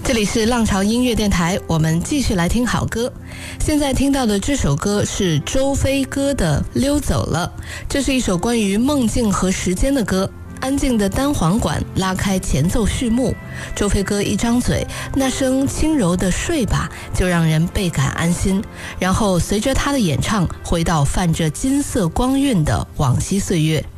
这里是浪潮音乐电台，我们继续来听好歌。现在听到的这首歌是周飞歌的《溜走了》，这是一首关于梦境和时间的歌。安静的单簧管拉开前奏序幕，周飞歌一张嘴，那声轻柔的睡吧就让人倍感安心，然后随着他的演唱回到泛着金色光晕的往昔岁月。